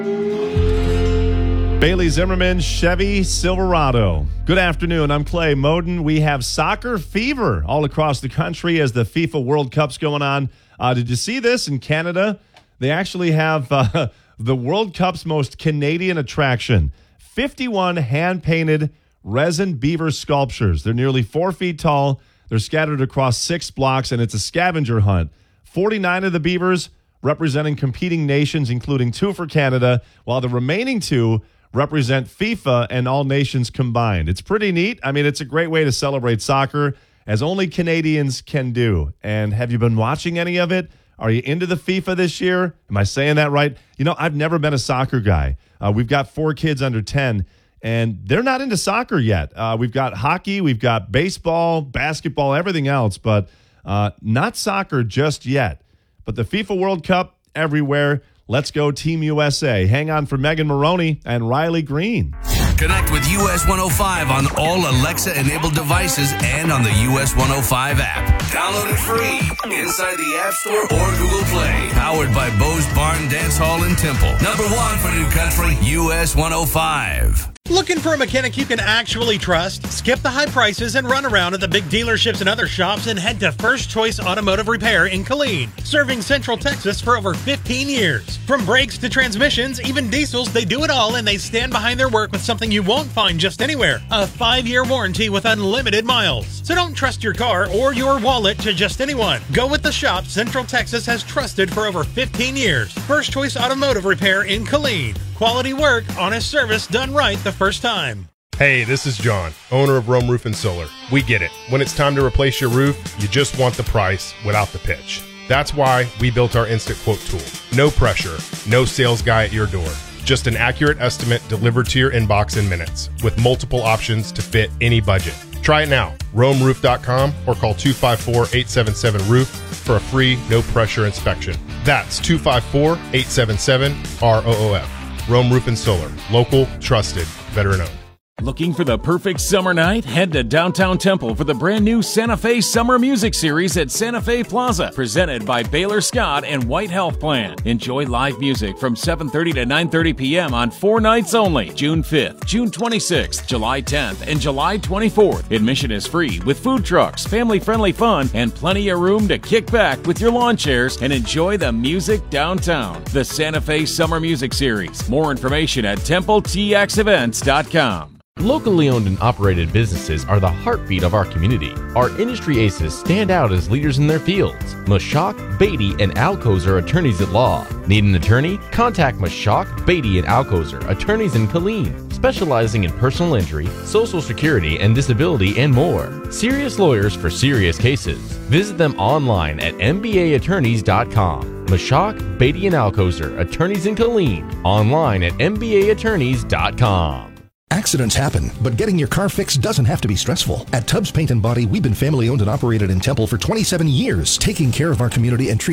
Bailey Zimmerman, Chevy Silverado. Good afternoon. I'm Clay Moden. We have soccer fever all across the country as the FIFA World Cup's going on. Did you see this in Canada? They actually have the World Cup's most Canadian attraction. 51 hand-painted resin beaver sculptures. They're nearly 4 feet tall. They're scattered across 6 blocks, and it's a scavenger hunt. 49 of the beavers representing competing nations, including 2 for Canada, while the remaining 2 represent FIFA and all nations combined. It's pretty neat. I mean, it's a great way to celebrate soccer, as only Canadians can do. And have you been watching any of it? Are you into the FIFA this year? Am I saying that right? You know, I've never been a soccer guy. We've got 4 kids under 10, and they're not into soccer yet. We've got hockey, we've got baseball, basketball, everything else, but not soccer just yet. But the FIFA World Cup everywhere. Let's go Team USA. Hang on for Megan Maroney and Riley Green. Connect with US 105 on all Alexa-enabled devices and on the US 105 app. Download it free inside the App Store or Google Play. Powered by Bose Barn Dance Hall in Temple. Number 1 for New Country, US 105. Looking for a mechanic you can actually trust? Skip the high prices and run around at the big dealerships and other shops and head to First Choice Automotive Repair in Killeen, serving Central Texas for over 15 years. From brakes to transmissions, even diesels, they do it all, and they stand behind their work with something you won't find just anywhere: a 5-year warranty with unlimited miles. So don't trust your car or your wallet to just anyone. Go with the shop Central Texas has trusted for over 15 years. First Choice Automotive Repair in Killeen. Quality work, honest service, done right the first time. Hey, this is John, owner of Rome Roof and Solar. We get it. When it's time to replace your roof, you just want the price without the pitch. That's why we built our Instant Quote tool. No pressure, no sales guy at your door. Just an accurate estimate delivered to your inbox in minutes with multiple options to fit any budget. Try it now, romeroof.com, or call 254-877-ROOF for a free, no-pressure inspection. That's 254-877-ROOF. Rome Roof and Solar. Local, trusted, veteran-owned. Looking for the perfect summer night? Head to downtown Temple for the brand new Santa Fe Summer Music Series at Santa Fe Plaza, presented by Baylor Scott and White Health Plan. Enjoy live music from 7:30 to 9:30 p.m. on 4 nights only, June 5th, June 26th, July 10th, and July 24th. Admission is free with food trucks, family-friendly fun, and plenty of room to kick back with your lawn chairs and enjoy the music downtown. The Santa Fe Summer Music Series. More information at TempleTXEvents.com. Locally owned and operated businesses are the heartbeat of our community. Our industry aces stand out as leaders in their fields. Mashak, Beatty, and Alcozer attorneys at law. Need an attorney? Contact Mashak, Beatty, and Alcozer, attorneys in Killeen, specializing in personal injury, social security, and disability, and more. Serious lawyers for serious cases. Visit them online at mbaattorneys.com. Mashak, Beatty, and Alcozer, attorneys in Killeen, online at mbaattorneys.com. Accidents happen, but getting your car fixed doesn't have to be stressful. At Tubbs Paint and Body, we've been family owned and operated in Temple for 27 years, taking care of our community and treating